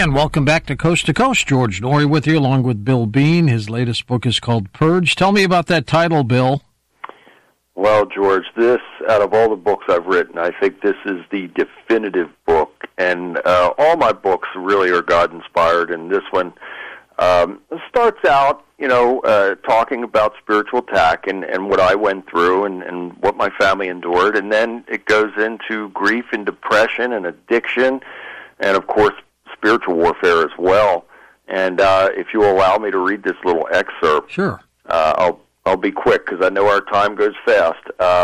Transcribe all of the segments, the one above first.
And welcome back to Coast. George Noory with you, along with Bill Bean. His latest book is called Purge. Tell me about that title, Bill. Well, George, this, out of all the books I've written, I think this is the definitive book. And all my books really are God-inspired, and this one starts out, talking about spiritual attack and what I went through and what my family endured. And then it goes into grief and depression and addiction and, of course, spiritual warfare as well. And if you allow me to read this little excerpt, sure. I'll be quick because I know our time goes fast.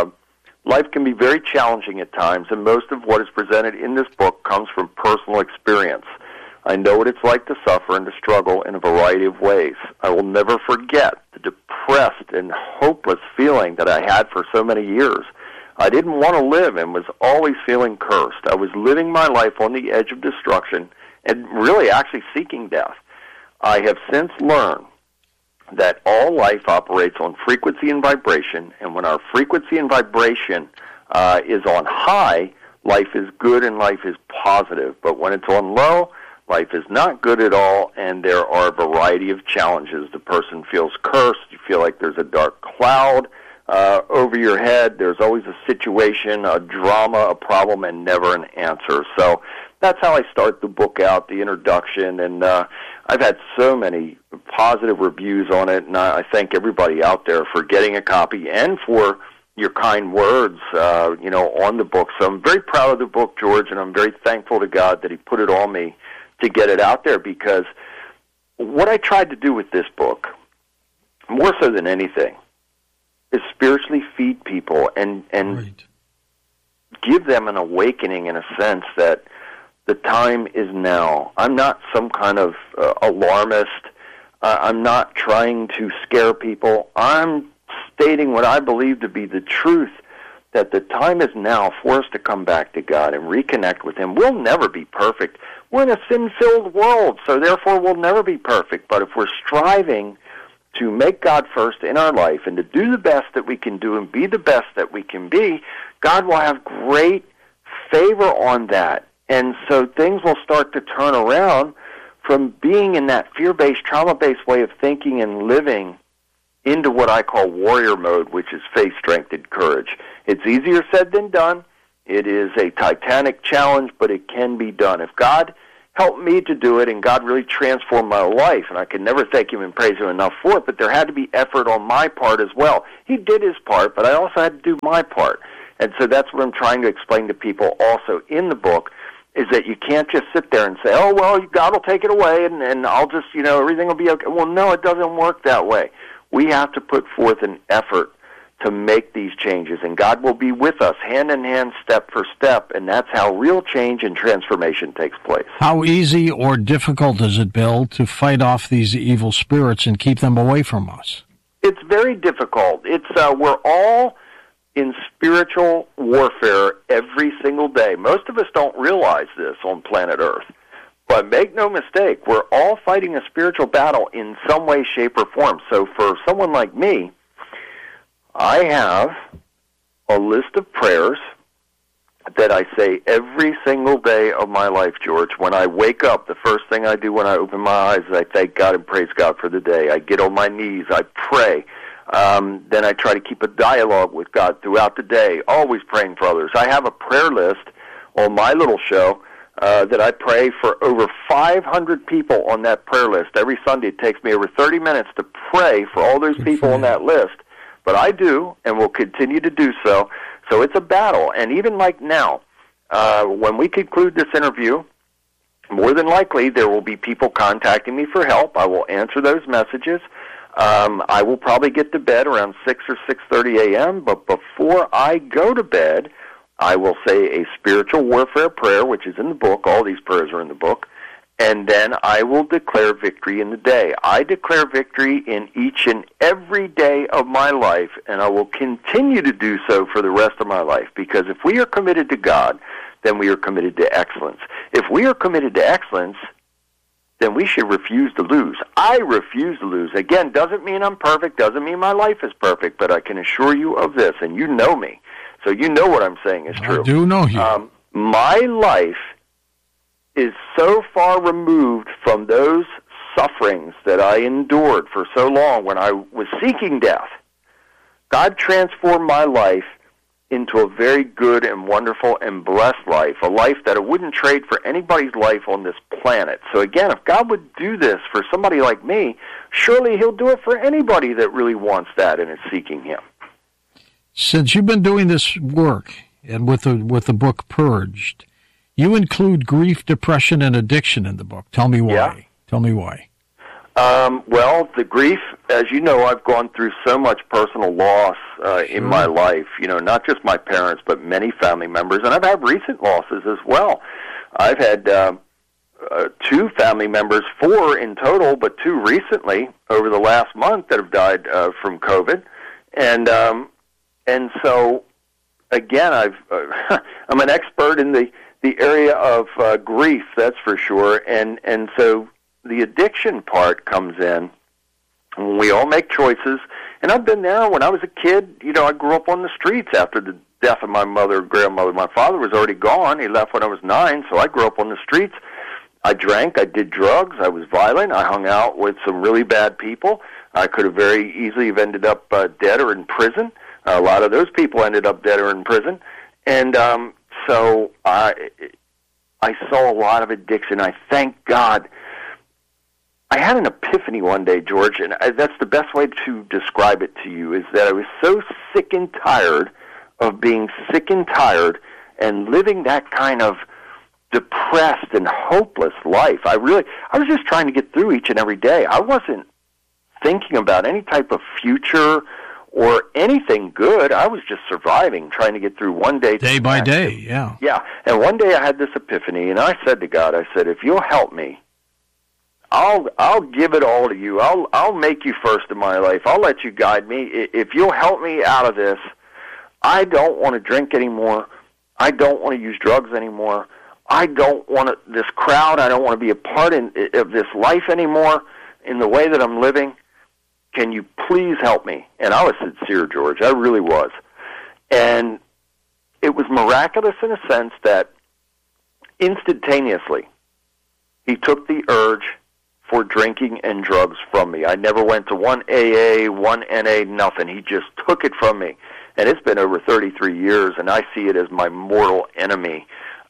Life can be very challenging at times, and most of what is presented in this book comes from personal experience. I know what it's like to suffer and to struggle in a variety of ways. I will never forget the depressed and hopeless feeling that I had for so many years. I didn't want to live and was always feeling cursed. I was living my life on the edge of destruction and really actually seeking death. I have since learned that all life operates on frequency and vibration, and when our frequency and vibration is on high, life is good and life is positive. But when it's on low, life is not good at all, and there are a variety of challenges. The person feels cursed. You feel like there's a dark cloud over your head. There's always a situation, a drama, a problem, and never an answer. So that's how I start the book out, the introduction, and I've had so many positive reviews on it, and I thank everybody out there for getting a copy and for your kind words, on the book. So I'm very proud of the book, George, and I'm very thankful to God that He put it on me to get it out there, because what I tried to do with this book, more so than anything, is spiritually feed people and right. give them an awakening in a sense that the time is now. I'm not some kind of alarmist. I'm not trying to scare people. I'm stating what I believe to be the truth, that the time is now for us to come back to God and reconnect with Him. We'll never be perfect. We're in a sin-filled world, so therefore we'll never be perfect. But if we're striving to make God first in our life and to do the best that we can do and be the best that we can be, God will have great favor on that. And so things will start to turn around from being in that fear-based, trauma-based way of thinking and living into what I call warrior mode, which is faith, strength, and courage. It's easier said than done. It is a titanic challenge, but it can be done. If God helped me to do it and God really transformed my life, and I can never thank Him and praise Him enough for it, but there had to be effort on my part as well. He did His part, but I also had to do my part. And so that's what I'm trying to explain to people also in the book, is that you can't just sit there and say, oh, well, God will take it away and I'll just, everything will be okay. Well, no, it doesn't work that way. We have to put forth an effort to make these changes, and God will be with us hand in hand, step for step, and that's how real change and transformation takes place. How easy or difficult is it, Bill, to fight off these evil spirits and keep them away from us? It's very difficult. We're all in spiritual warfare every single day. Most of us don't realize this on planet Earth. But make no mistake, we're all fighting a spiritual battle in some way, shape, or form. So for someone like me, I have a list of prayers that I say every single day of my life, George. When I wake up, the first thing I do when I open my eyes is I thank God and praise God for the day. I get on my knees, I pray. Then I try to keep a dialogue with God throughout the day, always praying for others. I have a prayer list on my little show that I pray for over 500 people on that prayer list. Every Sunday it takes me over 30 minutes to pray for all those people on that list. But I do, and will continue to do so. So it's a battle. And even like now, when we conclude this interview, more than likely there will be people contacting me for help. I will answer those messages. I will probably get to bed around 6 or 6:30 a.m., but before I go to bed, I will say a spiritual warfare prayer, which is in the book. All these prayers are in the book. And then I will declare victory in the day. I declare victory in each and every day of my life, and I will continue to do so for the rest of my life, because if we are committed to God, then we are committed to excellence. If we are committed to excellence, then we should refuse to lose. I refuse to lose. Again, doesn't mean I'm perfect, doesn't mean my life is perfect, but I can assure you of this, and you know me, so you know what I'm saying is true. I do know you. My life is so far removed from those sufferings that I endured for so long when I was seeking death. God transformed my life into a very good and wonderful and blessed life, a life that I wouldn't trade for anybody's life on this planet. So again, if God would do this for somebody like me, surely he'll do it for anybody that really wants that and is seeking him. Since you've been doing this work, and with the book Purged, you include grief, depression, and addiction in the book. Tell me why. Yeah. Tell me why. Well, the grief, as you know, I've gone through so much personal loss in my life, not just my parents, but many family members, and I've had recent losses as well. I've had 2 family members, 4 in total, but 2 recently over the last month that have died from COVID, and so again, I'm an expert in the area of grief, that's for sure, and so the addiction part comes in. We all make choices, and I've been there. When I was a kid, I grew up on the streets after the death of my mother and grandmother. My father was already gone. He left when I was 9, so I grew up on the streets. I drank, I did drugs, I was violent, I hung out with some really bad people. I could have very easily have ended up dead or in prison. A lot of those people ended up dead or in prison. And so I saw a lot of addiction. I thank God. I had an epiphany one day, George, and that's the best way to describe it to you, is that I was so sick and tired of being sick and tired and living that kind of depressed and hopeless life. I was just trying to get through each and every day. I wasn't thinking about any type of future or anything good. I was just surviving, trying to get through one day. Day by day, yeah. Yeah, and one day I had this epiphany, and I said to God, I said, if you'll help me, I'll give it all to you. I'll make you first in my life. I'll let you guide me. If you'll help me out of this, I don't want to drink anymore. I don't want to use drugs anymore. I don't want this crowd. I don't want to be a part of this life anymore in the way that I'm living. Can you please help me? And I was sincere, George. I really was. And it was miraculous in a sense that instantaneously he took the urge for drinking and drugs from me. I never went to one AA, one NA, nothing. He just took it from me. And it's been over 33 years, and I see it as my mortal enemy.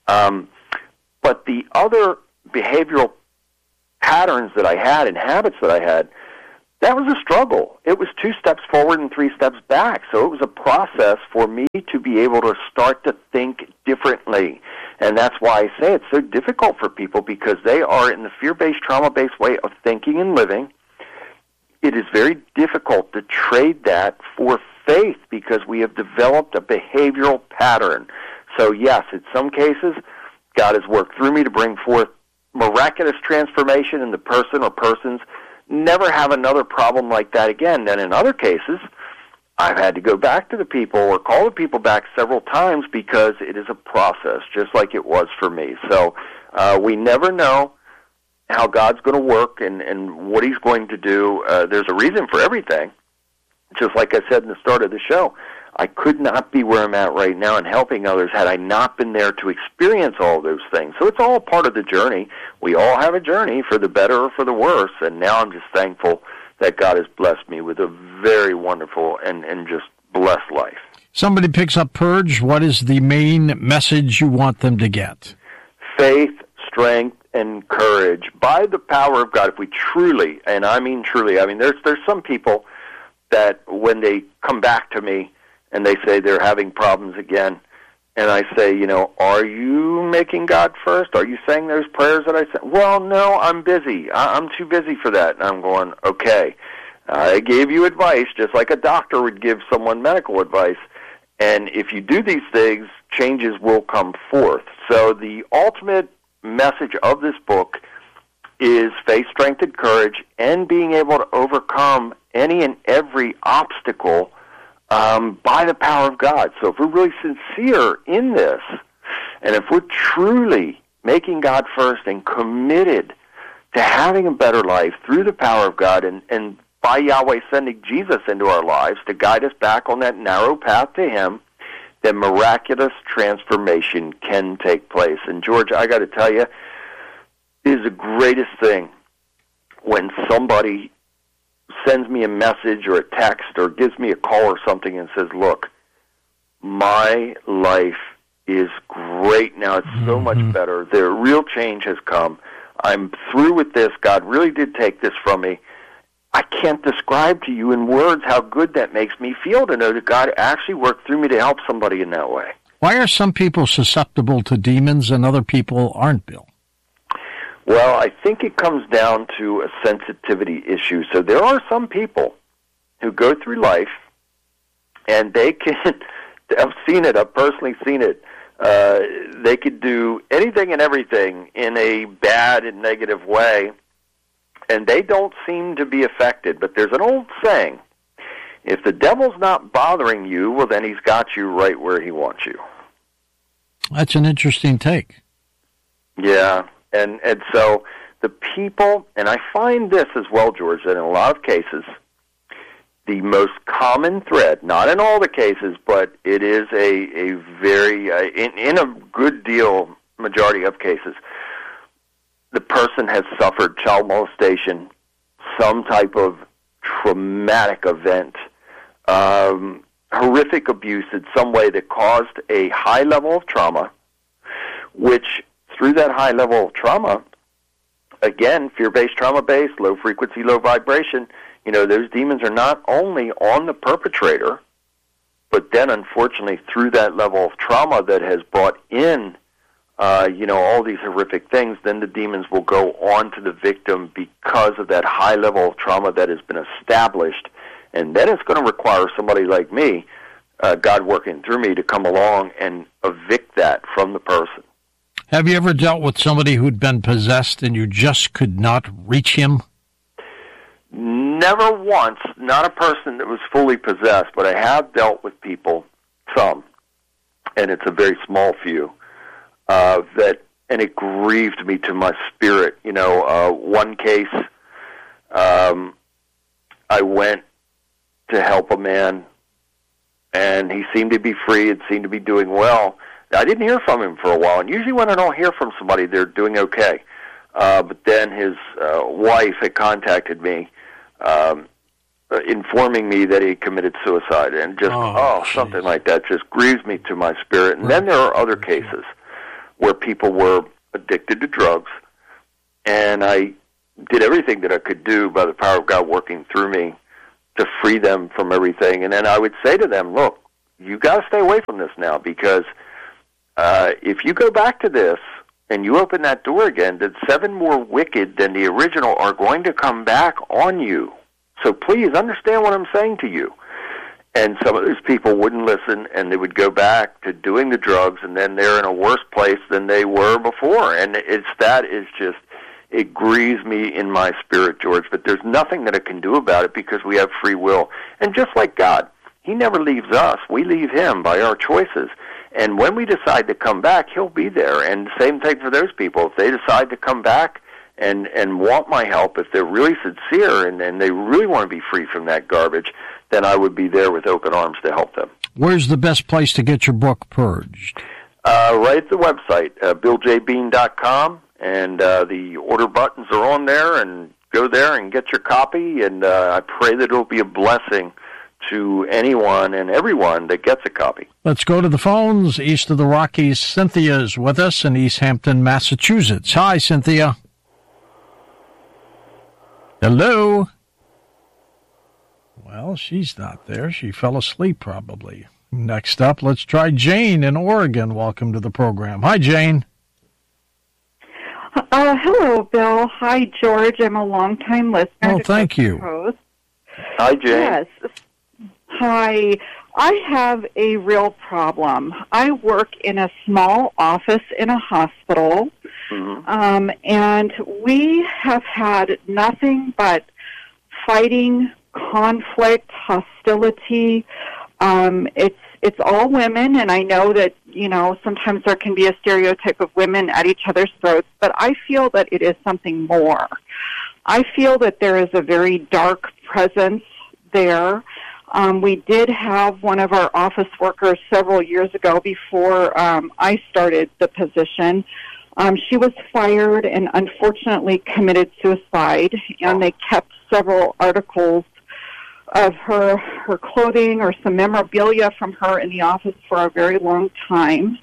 But the other behavioral patterns that I had and habits that I had, that was a struggle. It was 2 steps forward and 3 steps back. So it was a process for me to be able to start to think differently. And that's why I say it's so difficult for people, because they are in the fear-based, trauma-based way of thinking and living. It is very difficult to trade that for faith, because we have developed a behavioral pattern. So yes, in some cases, God has worked through me to bring forth miraculous transformation in the person or persons. Never have another problem like that again. Then in other cases, I've had to go back to the people or call the people back several times, because it is a process, just like it was for me. So we never know how God's going to work and what he's going to do. There's a reason for everything. Just like I said in the start of the show, I could not be where I'm at right now and helping others had I not been there to experience all those things. So it's all part of the journey. We all have a journey, for the better or for the worse, and now I'm just thankful that God has blessed me with a very wonderful and just blessed life. Somebody picks up Purge. What is the main message you want them to get? Faith, strength, and courage by the power of God. If we truly, and I mean truly, there's some people that when they come back to me and they say they're having problems again, and I say, are you making God first? Are you saying those prayers that I said? Well, no, I'm busy. I'm too busy for that. And I'm going, okay, I gave you advice just like a doctor would give someone medical advice. And if you do these things, changes will come forth. So the ultimate message of this book is faith, strength, and courage, and being able to overcome any and every obstacle by the power of God. So if we're really sincere in this, and if we're truly making God first and committed to having a better life through the power of God, and by Yahweh sending Jesus into our lives to guide us back on that narrow path to him, then miraculous transformation can take place. And George, I got to tell you, is the greatest thing when somebody sends me a message or a text or gives me a call or something and says, look, my life is great now. It's so much better. The real change has come. I'm through with this. God really did take this from me. I can't describe to you in words how good that makes me feel to know that God actually worked through me to help somebody in that way. Why are some people susceptible to demons and other people aren't, Bill? Well, I think it comes down to a sensitivity issue. So there are some people who go through life, and they can, I've seen it, I've personally seen it, they could do anything and everything in a bad and negative way, and they don't seem to be affected. But there's an old saying, if the devil's not bothering you, well, then he's got you right where he wants you. That's an interesting take. Yeah, and so the people, and I find this as well, George, that in a lot of cases, the most common thread, not in all the cases, but it is a very, in a good deal, majority of cases, the person has suffered child molestation, some type of traumatic event, horrific abuse in some way that caused a high level of trauma, which through that high level of trauma, again, fear-based, trauma-based, low frequency, low vibration, those demons are not only on the perpetrator, but then unfortunately through that level of trauma that has brought in, all these horrific things, then the demons will go on to the victim because of that high level of trauma that has been established. And then it's going to require somebody like me, God working through me, to come along and evict that from the person. Have you ever dealt with somebody who'd been possessed and you just could not reach him? Never once, not a person that was fully possessed, but I have dealt with people, some, and it's a very small few, and it grieved me to my spirit. One case, I went to help a man, and he seemed to be free and seemed to be doing well. I didn't hear from him for a while, and usually when I don't hear from somebody, they're doing okay. But then his wife had contacted me, informing me that he committed suicide, and just, something like that just grieves me to my spirit. And then there are other cases where people were addicted to drugs, and I did everything that I could do by the power of God working through me to free them from everything. And then I would say to them, look, you got to stay away from this now, because if you go back to this and you open that door again, then 7 more wicked than the original are going to come back on you. So please understand what I'm saying to you. And some of those people wouldn't listen, and they would go back to doing the drugs, and then they're in a worse place than they were before. And it grieves me in my spirit, George, but there's nothing that I can do about it because we have free will. And just like God, He never leaves us. We leave Him by our choices. And when we decide to come back, He'll be there. And same thing for those people. If they decide to come back and want my help, if they're really sincere and they really want to be free from that garbage, then I would be there with open arms to help them. Where's the best place to get your book purged? Right at the website, BillJBean.com, and the order buttons are on there, and go there and get your copy, and I pray that it'll be a blessing to anyone and everyone that gets a copy. Let's go to the phones. East of the Rockies, Cynthia is with us in East Hampton, Massachusetts. Hi, Cynthia. Hello. Well, she's not there. She fell asleep probably. Next up, let's try Jane in Oregon. Welcome to the program. Hi, Jane. Hello, Bill. Hi, George. I'm a longtime listener. Oh, thank you. Host. Hi, Jane. Yes. Hi. I have a real problem. I work in a small office in a hospital, and we have had nothing but fighting, conflict, hostility. It's all women, and I know that, sometimes there can be a stereotype of women at each other's throats, but I feel that it is something more. I feel that there is a very dark presence there. We did have one of our office workers several years ago before I started the position She was fired and unfortunately committed suicide, and they kept several articles of her clothing or some memorabilia from her in the office for a very long time.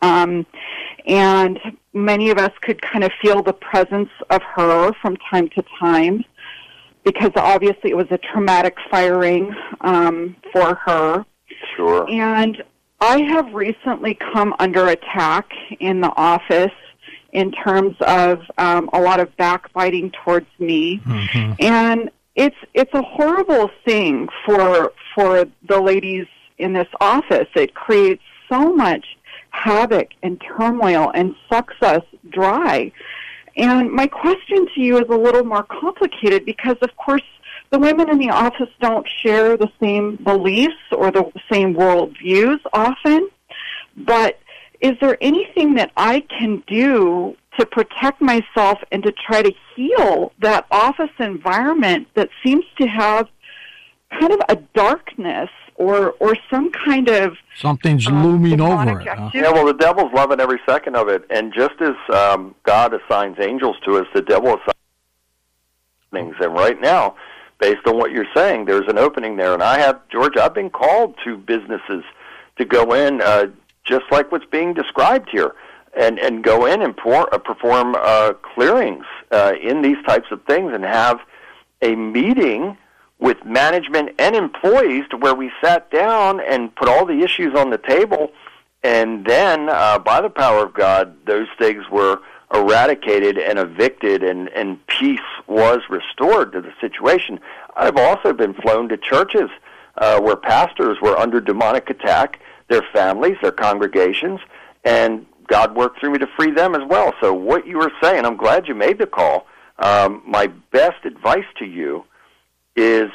And many of us could kind of feel the presence of her from time to time because obviously it was a traumatic firing for her. Sure. And I have recently come under attack in the office in terms of a lot of backbiting towards me. Mm-hmm. And it's a horrible thing for the ladies in this office. It creates so much havoc and turmoil and sucks us dry. And my question to you is a little more complicated because, of course, the women in the office don't share the same beliefs or the same worldviews often. But is there anything that I can do to protect myself and to try to heal that office environment that seems to have kind of a darkness or some kind of something's looming over it? Huh? Yeah, well, the devil's loving every second of it, and just as God assigns angels to us, the devil assigns things. And right now, based on what you're saying, there's an opening there. And George, I've been called to businesses to go in, just like what's being described here, and go in and perform clearings in these types of things and have a meeting with management and employees to where we sat down and put all the issues on the table, and then by the power of God, those things were eradicated and evicted, and peace was restored to the situation. I've also been flown to churches where pastors were under demonic attack, their families, their congregations, and God worked through me to free them as well. So what you were saying, I'm glad you made the call. My best advice to you is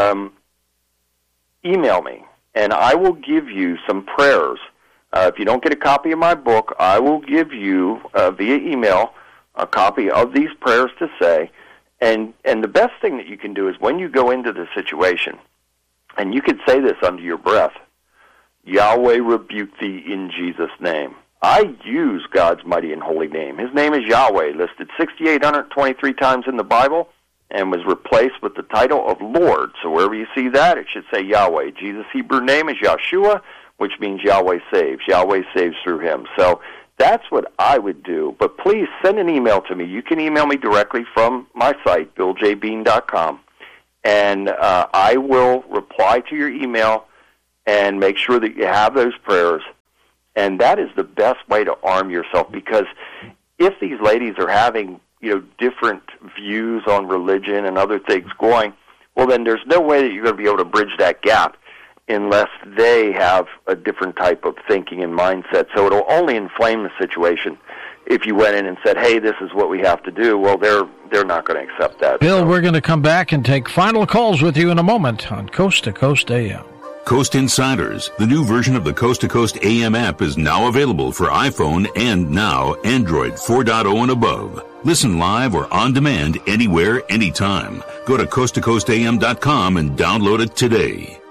email me, and I will give you some prayers. If you don't get a copy of my book, I will give you, via email, a copy of these prayers to say. And the best thing that you can do is when you go into the situation, and you could say this under your breath, Yahweh rebuke thee in Jesus' name. I use God's mighty and holy name. His name is Yahweh, listed 6,823 times in the Bible, and was replaced with the title of Lord. So wherever you see that, it should say Yahweh. Jesus' Hebrew name is Yahshua, which means Yahweh saves. Yahweh saves through him. So that's what I would do. But please send an email to me. You can email me directly from my site, BillJBean.com, and I will reply to your email and make sure that you have those prayers. And that is the best way to arm yourself, because if these ladies are having different views on religion and other things going, well, then there's no way that you're going to be able to bridge that gap unless they have a different type of thinking and mindset. So it'll only inflame the situation if you went in and said, hey, this is what we have to do. Well, they're not going to accept that. Bill, we're going to come back and take final calls with you in a moment on Coast to Coast AM. Coast Insiders, the new version of the Coast to Coast AM app, is now available for iPhone and now Android 4.0 and above. Listen live or on demand anywhere, anytime. Go to coasttocoastam.com and download it today.